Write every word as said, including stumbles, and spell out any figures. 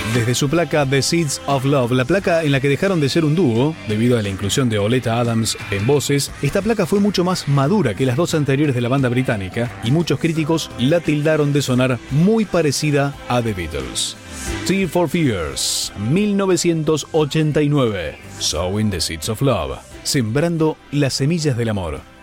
Desde su placa The Seeds of Love, la placa en la que dejaron de ser un dúo, debido a la inclusión de Oleta Adams en voces, esta placa fue mucho más madura que las dos anteriores de la banda británica y muchos críticos la tildaron de sonar muy parecida a The Beatles. Tears for Fears, mil novecientos ochenta y nueve. Sowing the Seeds of Love, sembrando las semillas del amor.